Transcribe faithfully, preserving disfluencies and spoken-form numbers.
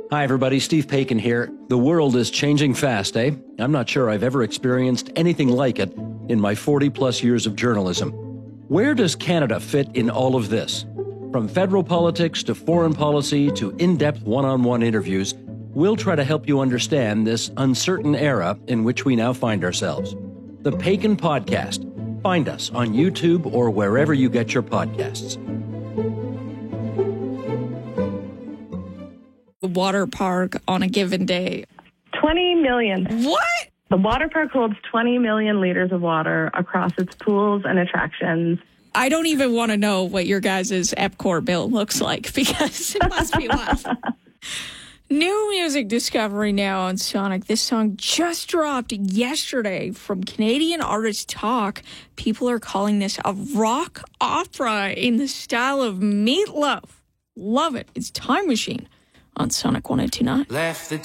Hi, everybody. Steve Paikin here. The world is changing fast, eh? I'm not sure I've ever experienced anything like it in my forty-plus years of journalism. Where does Canada fit in all of this? From federal politics to foreign policy to in-depth one-on-one interviews, we'll try to help you understand this uncertain era in which we now find ourselves. The Paikin Podcast. Find us on YouTube or wherever you get your podcasts. Water park on a given day? twenty million. What? The water park holds twenty million liters of water across its pools and attractions. I don't even want to know what your guys' Epcor bill looks like because it must be wild. New music discovery now on Sonic. This song just dropped yesterday from Canadian artist Talk. People are calling this a rock opera in the style of Meatloaf. Love it. It's Time Machine on Sonic one oh two point nine. Left the